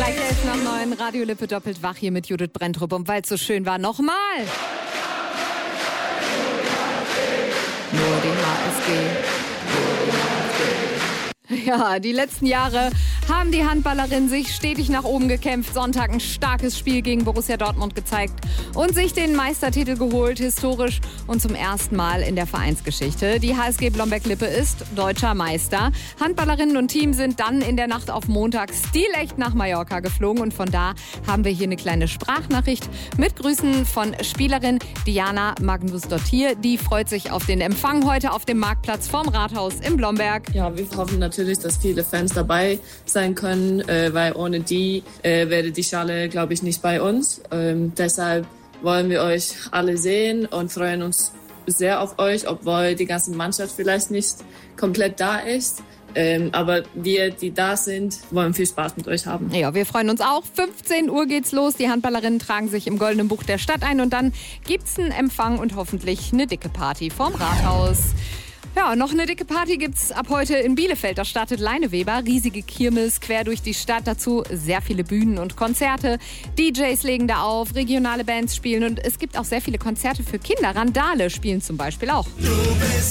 Gleich 11:09, Radio Lippe doppelt wach hier mit Judith Brenntrup. Und weil es so schön war, nochmal. Nur die HSG. Ja, die letzten Jahre haben die Handballerinnen sich stetig nach oben gekämpft. Sonntag ein starkes Spiel gegen Borussia Dortmund gezeigt und sich den Meistertitel geholt, historisch und zum ersten Mal in der Vereinsgeschichte. Die HSG Blomberg-Lippe ist deutscher Meister. Handballerinnen und Team sind dann in der Nacht auf Montag stilecht nach Mallorca geflogen und von da haben wir hier eine kleine Sprachnachricht mit Grüßen von Spielerin Diana Magnus-Dottir. Die freut sich auf den Empfang heute auf dem Marktplatz vorm Rathaus in Blomberg. Ja, wir hoffen natürlich, dass viele Fans dabei sein können, weil ohne die wäre die Schale, glaube ich, nicht bei uns. Deshalb wollen wir euch alle sehen und freuen uns sehr auf euch, obwohl die ganze Mannschaft vielleicht nicht komplett da ist. Aber wir, die da sind, wollen viel Spaß mit euch haben. Ja, wir freuen uns auch. 15 Uhr geht's los. Die Handballerinnen tragen sich im Goldenen Buch der Stadt ein und dann gibt's einen Empfang und hoffentlich eine dicke Party vorm Rathaus. Ja, noch eine dicke Party gibt's ab heute in Bielefeld. Da startet Leineweber. Riesige Kirmes quer durch die Stadt. Dazu sehr viele Bühnen und Konzerte. DJs legen da auf, regionale Bands spielen und es gibt auch sehr viele Konzerte für Kinder. Randale spielen zum Beispiel auch. Du bist